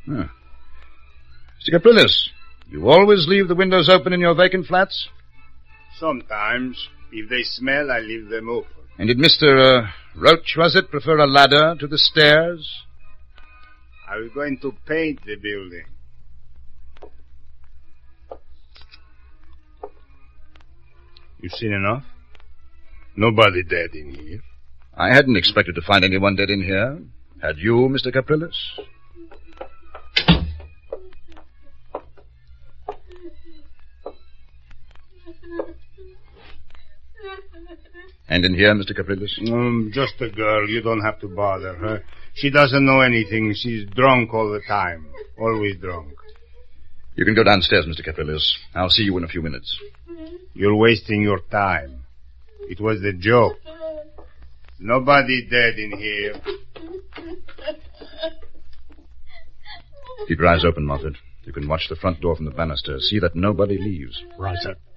Mr. Capriles, you always leave the windows open in your vacant flats? Sometimes. If they smell, I leave them open. And did Mr. Roach, was it, prefer a ladder to the stairs? I was going to paint the building. You seen enough? Nobody dead in here. I hadn't expected to find anyone dead in here. Had you, Mr. Capriles? And in here, Mr. Capriles? Just a girl. You don't have to bother her. She doesn't know anything. She's drunk all the time. Always drunk. You can go downstairs, Mr. Capriles. I'll see you in a few minutes. You're wasting your time. It was a joke. Nobody dead in here. Keep your eyes open, Moffat. You can watch the front door from the banister. See that nobody leaves. Right, sir.